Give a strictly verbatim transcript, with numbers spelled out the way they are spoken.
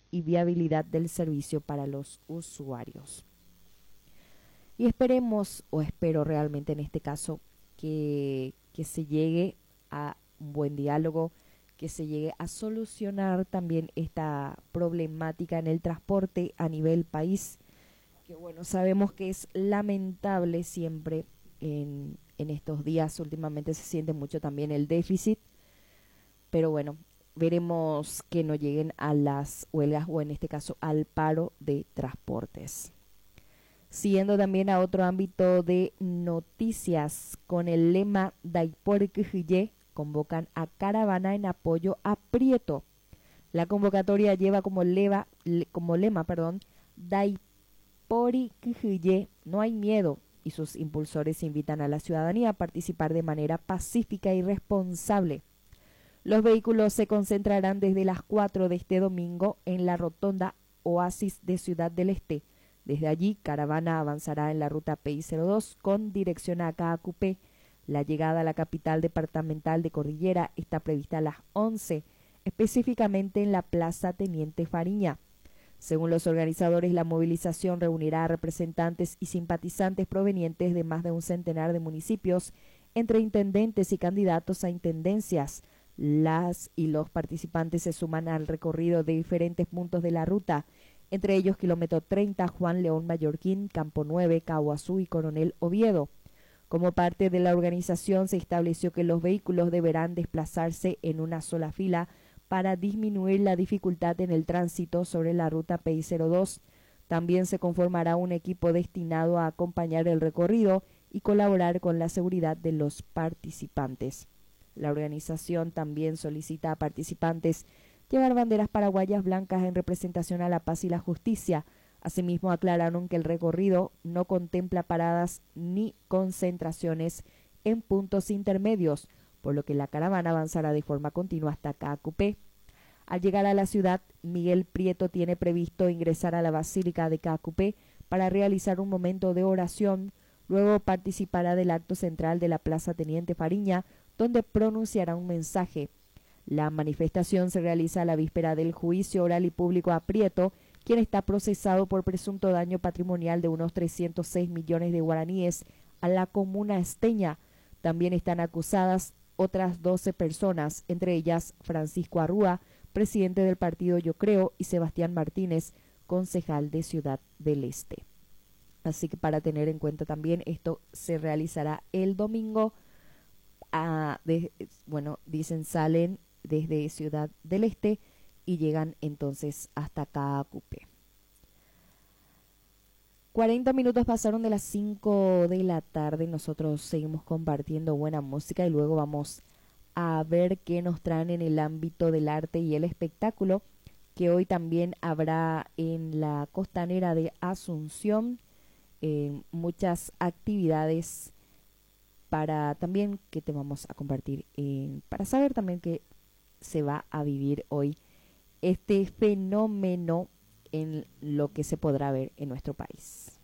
y viabilidad del servicio para los usuarios. Y esperemos, o espero realmente en este caso, que, que se llegue a un buen diálogo, que se llegue a solucionar también esta problemática en el transporte a nivel país, que bueno, sabemos que es lamentable siempre en, en estos días, últimamente se siente mucho también el déficit, pero bueno, veremos que no lleguen a las huelgas o en este caso al paro de transportes. Siguiendo también a otro ámbito de noticias, con el lema Daiporikiye, convocan a caravana en apoyo a Prieto. La convocatoria lleva como, leva, como lema, perdón, Daiporikiye, no hay miedo, y sus impulsores invitan a la ciudadanía a participar de manera pacífica y responsable. Los vehículos se concentrarán desde las cuatro de este domingo en la rotonda Oasis de Ciudad del Este. Desde allí, caravana avanzará en la ruta P I cero dos con dirección a Caacupé. La llegada a la capital departamental de Cordillera está prevista a las once, específicamente en la Plaza Teniente Fariña. Según los organizadores, la movilización reunirá a representantes y simpatizantes provenientes de más de un centenar de municipios, entre intendentes y candidatos a intendencias. Las y los participantes se suman al recorrido de diferentes puntos de la ruta, entre ellos kilómetro treinta, Juan León Mallorquín, Campo nueve, Caguazú y Coronel Oviedo. Como parte de la organización se estableció que los vehículos deberán desplazarse en una sola fila para disminuir la dificultad en el tránsito sobre la ruta P I cero dos. También se conformará un equipo destinado a acompañar el recorrido y colaborar con la seguridad de los participantes. La organización también solicita a participantes llevar banderas paraguayas blancas en representación a la paz y la justicia. Asimismo, aclararon que el recorrido no contempla paradas ni concentraciones en puntos intermedios, por lo que la caravana avanzará de forma continua hasta Caacupé. Al llegar a la ciudad, Miguel Prieto tiene previsto ingresar a la Basílica de Caacupé para realizar un momento de oración. Luego participará del acto central de la Plaza Teniente Fariña, donde pronunciará un mensaje. La manifestación se realiza a la víspera del juicio oral y público a Prieto, quien está procesado por presunto daño patrimonial de unos trescientos seis millones de guaraníes a la comuna esteña. También están acusadas otras doce personas, entre ellas Francisco Arrúa, presidente del partido Yo Creo, y Sebastián Martínez, concejal de Ciudad del Este. Así que para tener en cuenta también, esto se realizará el domingo. A, de, bueno, dicen salen desde Ciudad del Este y llegan entonces hasta Caacupé. cuarenta minutos pasaron de las cinco de la tarde. Nosotros seguimos compartiendo buena música y luego vamos a ver qué nos traen en el ámbito del arte y el espectáculo, que hoy también habrá en la costanera de Asunción eh, muchas actividades para también que te vamos a compartir, eh, para saber también que se va a vivir hoy este fenómeno en lo que se podrá ver en nuestro país.